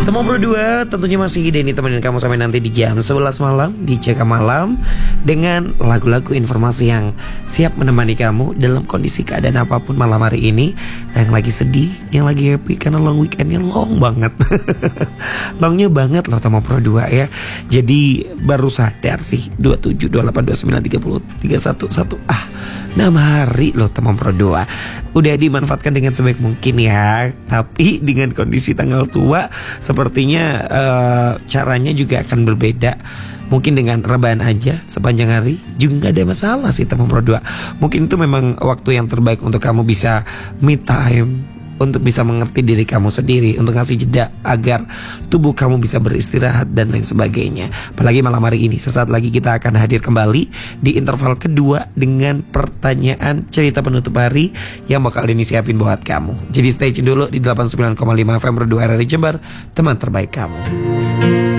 Teman berdua tentunya masih Denny temenin kamu sampai nanti di jam 11 malam di CK Malam, dengan lagu-lagu informasi yang siap menemani kamu dalam kondisi keadaan apapun malam hari ini. Yang lagi sedih, yang lagi happy karena long weekendnya long banget. Longnya banget loh teman berdua ya. Jadi baru sadar sih 27, 28, 29, 30, 31 6 hari loh teman berdua. Udah dimanfaatkan dengan sebaik mungkin ya. Tapi dengan kondisi tanggal tua sepertinya caranya juga akan berbeda. Mungkin dengan rebahan aja sepanjang hari juga gak ada masalah sih teman berdua. Mungkin itu memang waktu yang terbaik untuk kamu bisa me time, untuk bisa mengerti diri kamu sendiri, untuk ngasih jeda agar tubuh kamu bisa beristirahat dan lain sebagainya. Apalagi malam hari ini, sesaat lagi kita akan hadir kembali di interval kedua dengan pertanyaan cerita penutup hari yang bakal Denny siapin buat kamu. Jadi stay tune dulu di 89,5 FM Berdua RRI Jember, teman terbaik kamu.